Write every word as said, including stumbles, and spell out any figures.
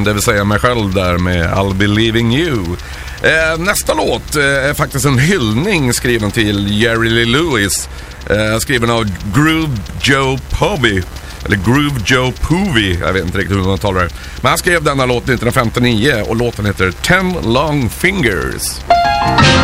det vill säga mig själv där med I'll Be Leaving You. Eh, nästa låt eh, är faktiskt en hyllning skriven till Jerry Lee Lewis, eh, skriven av Groove Joe Povey, eller Groove Joe Povey, jag vet inte riktigt hur man talar det. Men han skrev denna låt nittonhundrafemtionio och låten heter Ten Long Fingers.